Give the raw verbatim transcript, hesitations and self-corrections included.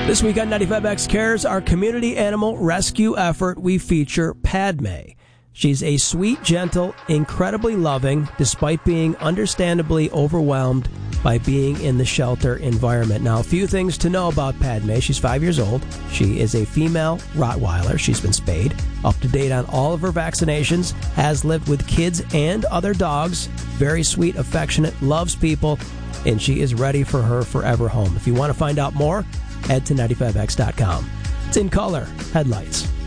This week on ninety-five X Cares, our community animal rescue effort, we feature Padme. She's a sweet, gentle, incredibly loving, despite being understandably overwhelmed by being in the shelter environment. Now, a few things to know about Padme. She's five years old. She is a female Rottweiler. She's been spayed, up to date on all of her vaccinations, has lived with kids and other dogs, very sweet, affectionate, loves people, and she is ready for her forever home. If you want to find out more, head to ninety-five x dot com. It's in color, headlights.